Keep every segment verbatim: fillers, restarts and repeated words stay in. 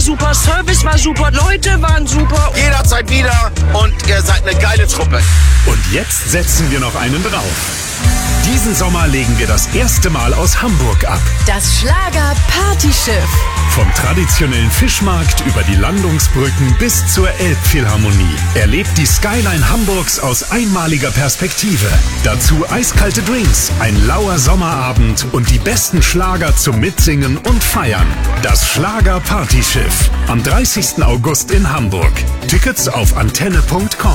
war super, Service war super, Leute waren super. Jederzeit wieder und ihr seid eine geile Truppe. Und jetzt setzen wir noch einen drauf. Diesen Sommer legen wir das erste Mal aus Hamburg ab. Das Schlager-Partyschiff. Vom traditionellen Fischmarkt über die Landungsbrücken bis zur Elbphilharmonie. Erlebt die Skyline Hamburgs aus einmaliger Perspektive. Dazu eiskalte Drinks, ein lauer Sommerabend und die besten Schlager zum Mitsingen und Feiern. Das Schlager-Partyschiff. Am dreißigsten August in Hamburg. Tickets auf antenne punkt com.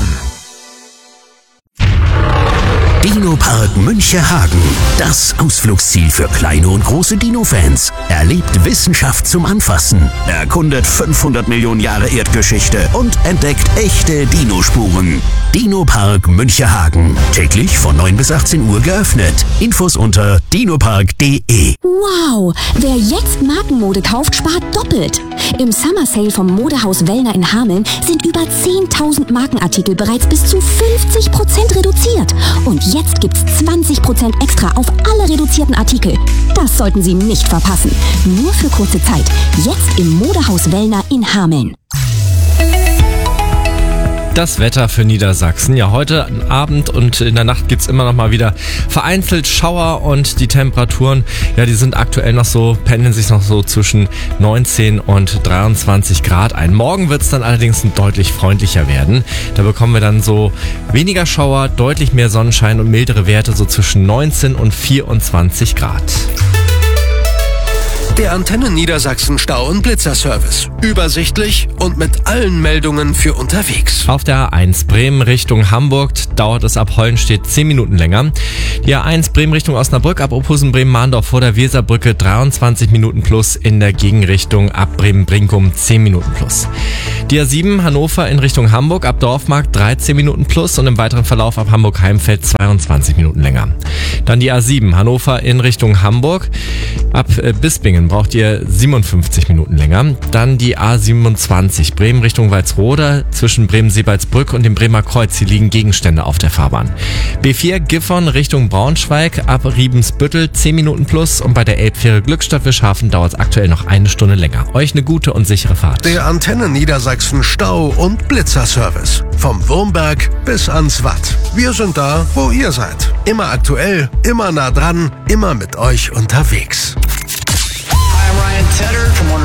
Dino-Park Münchehagen. Das Ausflugsziel für kleine und große Dino-Fans. Erlebt Wissenschaft zum Anfassen. Erkundet fünfhundert Millionen Jahre Erdgeschichte und entdeckt echte Dinospuren. Dino-Park Münchehagen. Täglich von neun bis achtzehn Uhr geöffnet. Infos unter dinopark punkt de. Wow! Wer jetzt Markenmode kauft, spart doppelt. Im Summer Sale vom Modehaus Wellner in Hameln sind über zehntausend Markenartikel bereits bis zu fünfzig Prozent reduziert. Und jetzt gibt's zwanzig Prozent extra auf alle reduzierten Artikel. Das sollten Sie nicht verpassen. Nur für kurze Zeit. Jetzt im Modehaus Wellner in Hameln. Das Wetter für Niedersachsen. Ja, heute Abend und in der Nacht gibt's immer noch mal wieder vereinzelt Schauer und die Temperaturen, ja, die sind aktuell noch so, pendeln sich noch so zwischen neunzehn und dreiundzwanzig Grad ein. Morgen wird's dann allerdings deutlich freundlicher werden. Da bekommen wir dann so weniger Schauer, deutlich mehr Sonnenschein und mildere Werte so zwischen neunzehn und vierundzwanzig Grad. Der Antenne Niedersachsen Stau- und Blitzerservice. Übersichtlich und mit allen Meldungen für unterwegs. Auf der A eins Bremen Richtung Hamburg dauert es ab Hollenstedt zehn Minuten länger. Die A eins Bremen Richtung Osnabrück ab Ophusen Bremen-Mahndorf vor der Weserbrücke dreiundzwanzig Minuten plus, in der Gegenrichtung ab Bremen-Brinkum zehn Minuten plus. Die A sieben Hannover in Richtung Hamburg ab Dorfmarkt dreizehn Minuten plus und im weiteren Verlauf ab Hamburg-Heimfeld zweiundzwanzig Minuten länger. Dann die A sieben Hannover in Richtung Hamburg ab äh, Bispingen braucht ihr siebenundfünfzig Minuten länger. Dann die A siebenundzwanzig Bremen Richtung Walsrode zwischen Bremen-Seebaldsbrück und dem Bremer Kreuz. Hier liegen Gegenstände auf der Fahrbahn. B vier Gifhorn Richtung Braunschweig ab Riebensbüttel zehn Minuten plus und bei der Elbfähre Glückstadt-Wischhafen dauert es aktuell noch eine Stunde länger. Euch eine gute und sichere Fahrt. Der Antenne Niedersachsen Stau- und Blitzerservice. Vom Wurmberg bis ans Watt. Wir sind da, wo ihr seid. Immer aktuell, immer nah dran, immer mit euch unterwegs. Ryan Tedder from